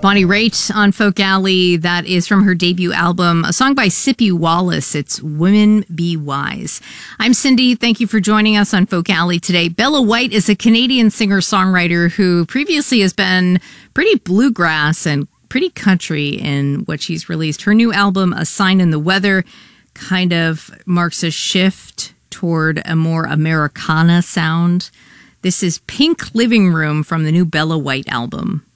Bonnie Raitt on Folk Alley. That is from her debut album, a song by Sippy Wallace. It's Women Be Wise. I'm Cindy. Thank you for joining us on Folk Alley today. Bella White is a Canadian singer-songwriter who previously has been pretty bluegrass and pretty country in what she's released. Her new album, A Sign in the Weather, kind of marks a shift toward a more Americana sound. This is Pink Living Room from the new Bella White album.